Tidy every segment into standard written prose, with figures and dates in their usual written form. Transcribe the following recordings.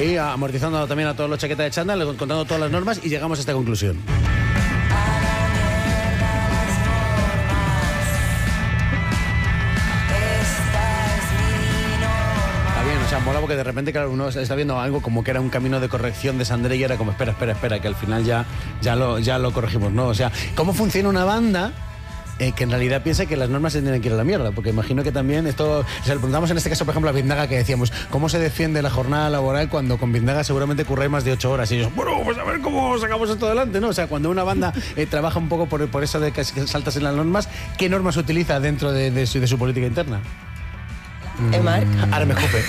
ahí amortizando también a todos los chaquetas de chándal, contando todas las normas y llegamos a esta conclusión. O sea, mola porque de repente, claro, uno está viendo algo como que era un camino de corrección de Sandré y era como, espera, que al final ya lo corregimos, ¿no? O sea, ¿cómo funciona una banda que en realidad piensa que las normas se tienen que ir a la mierda? Porque imagino que también esto... O sea, le preguntamos en este caso, por ejemplo, a Vindaga, que decíamos, ¿cómo se defiende la jornada laboral cuando con Vindaga seguramente curráis más de 8 horas? Y ellos, bueno, pues a ver cómo sacamos esto adelante, ¿no? O sea, cuando una banda trabaja un poco por eso de que saltas en las normas, ¿qué normas utiliza dentro de su política interna? Marc. Ahora me escupe.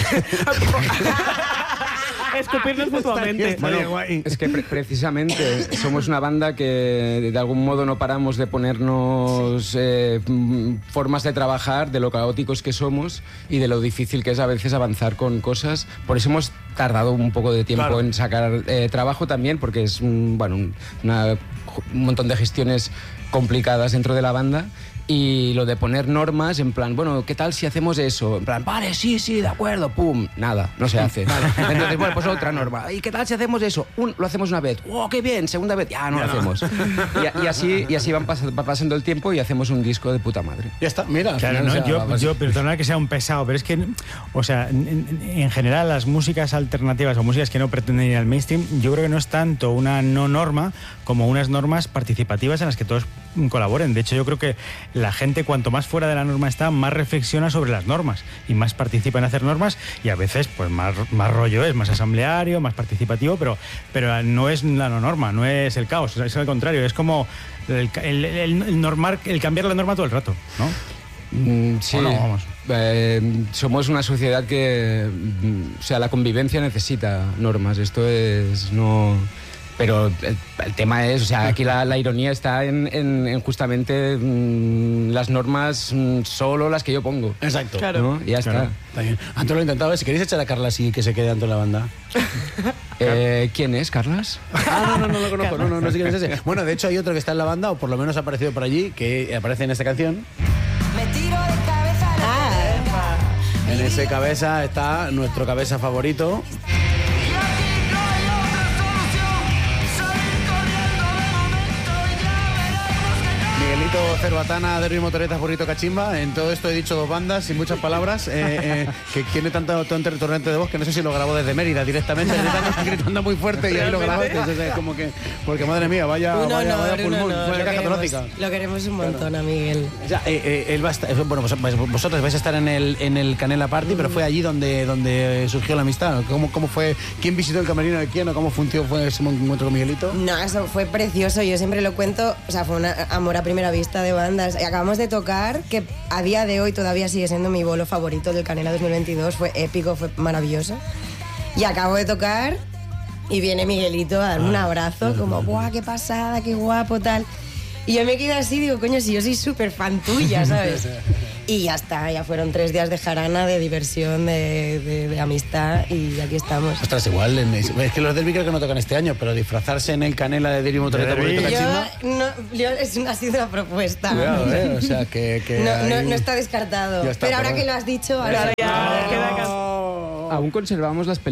Escupirnos mutuamente. Bueno, es que precisamente somos una banda que de algún modo no paramos de ponernos formas de trabajar, de lo caóticos que somos y de lo difícil que es a veces avanzar con cosas. Por eso hemos tardado un poco de tiempo en sacar trabajo también, porque es un montón de gestiones complicadas dentro de la banda. Y lo de poner normas en plan, bueno, ¿qué tal si hacemos eso? En plan, vale, sí, de acuerdo, pum, nada, no se hace. Entonces, bueno, pues otra norma. ¿Y qué tal si hacemos eso? Lo hacemos una vez. ¡Oh, qué bien! Segunda vez, ya no lo hacemos. Y así va pasando el tiempo y hacemos un disco de puta madre. Ya está, mira. Claro, no, yo perdona que sea un pesado, pero es que, o sea, en general las músicas alternativas o músicas que no pretenden ir al mainstream, yo creo que no es tanto una no norma como unas normas participativas en las que todos colaboren. De hecho, yo creo que la gente, cuanto más fuera de la norma está, más reflexiona sobre las normas y más participa en hacer normas, y a veces pues más rollo es, más asambleario, más participativo, pero no es la no norma, no es el caos, es al contrario, es como el cambiar la norma todo el rato, ¿no? Sí, no, vamos. Somos una sociedad que, o sea, la convivencia necesita normas, esto es no... Pero el tema es, o sea, aquí la ironía está en justamente las normas solo las que yo pongo. Exacto. Claro. ¿No? Y ya está. Está bien. Antes lo he intentado, si queréis echar a Carlas y que se quede dentro de la banda. ¿Quién es, Carlas? No lo conozco, no sé quién es ese. Bueno, de hecho hay otro que está en la banda, o por lo menos ha aparecido por allí, que aparece en esta canción. Me tiro de cabeza a la En ese cabeza está nuestro cabeza favorito. Miguelito Cerbatana, Derby Motoretas, Burrito Cachimba. En todo esto he dicho 2 bandas sin muchas palabras, que tiene tanto torrente de voz que no sé si lo grabó desde Mérida directamente, gritando muy fuerte y ahí lo grabaste. O sea, como que, porque madre mía, vaya pulmón, vaya caja torácica. Lo queremos un montón a Miguel. Ya, él va a estar, bueno, vosotros vais a estar en el Canela Party, pero fue allí donde surgió la amistad. ¿Cómo fue? ¿Quién visitó el camerino de quién o cómo fue ese encuentro con Miguelito? No, eso fue precioso, yo siempre lo cuento, o sea, fue un amor a primera vista de bandas. Acabamos de tocar, que a día de hoy todavía sigue siendo mi bolo favorito del Canela 2022, fue épico, fue maravilloso. Y acabo de tocar y viene Miguelito a darme un abrazo, como, ¡buah, qué pasada, qué guapo, tal! Y yo me quedé así, digo, coño, si yo soy súper fan tuya, ¿sabes? Y ya está, ya fueron 3 días de jarana, de diversión, de amistad, y aquí estamos. Ostras, igual, es que los Derby creo que no tocan este año, pero disfrazarse en el Canela de Derby Motoreta Burrito Cachimba... Ha sido una propuesta. Cuidado, o sea, que no está descartado. Ya está, pero ahora que lo has dicho... Ahora ya queda... Aún conservamos las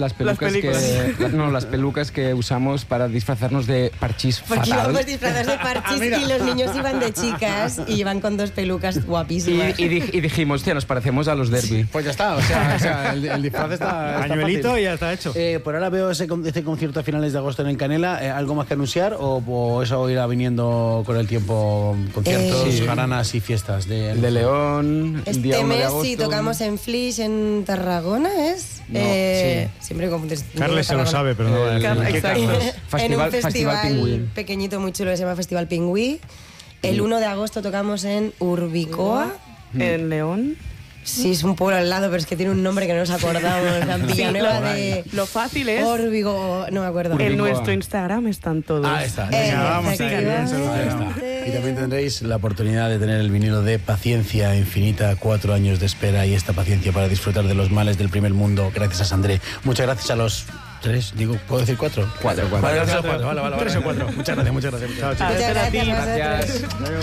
pelucas que usamos para disfrazarnos de parchís porque fatal. íbamos disfrazados de parchís y los niños iban de chicas y iban con 2 pelucas guapísimas. Y dijimos, tío, nos parecemos a los Derby. Pues ya está, o sea el disfraz está Pañuelito fácil. y ya está hecho. Por ahora veo ese concierto a finales de agosto en el Canela. ¿Algo más que anunciar o eso irá viniendo con el tiempo? Conciertos, jaranas y fiestas de León, el día 1 de mes agosto. sí tocamos en Flix, en Tarragona, ¿es? No, sí. Siempre confundes. Carles se lo sabe, pero no. Exacto. En un Festival Pingüí. pequeñito muy chulo que se llama Festival Pingüí. El 1 de agosto tocamos en Urbicoa. En León. Sí, es un pueblo al lado, pero es que tiene un nombre que no nos acordamos. La Villanueva de... Lo fácil es... Orbigo, no me acuerdo. En nuestro Instagram están todos. Está. Vamos a ir bien, Y también tendréis la oportunidad de tener el vinilo de Paciencia Infinita, 4 años de espera y esta paciencia para disfrutar de los males del primer mundo. Gracias a Sandré. Muchas gracias a los 3, digo, ¿puedo decir 4? 4. Vale, 3 o 4. Vale. Muchas gracias. Chao, chao. Muchas gracias. Gracias.